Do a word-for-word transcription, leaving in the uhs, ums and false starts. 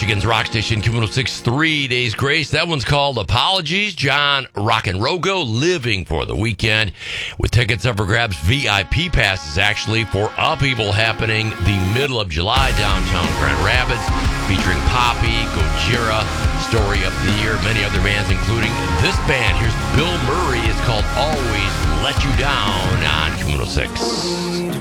Michigan's rock station, Q one oh six, Three Days Grace. That one's called Apologies. John Rock and Rogo, Living for the Weekend. With tickets up for grabs, V I P passes actually for Upheaval happening the middle of July, downtown Grand Rapids, featuring Poppy, Gojira, Story of the Year, many other bands, including this band. Here's Bill Murray. It's called Always Let You Down on Q one oh six.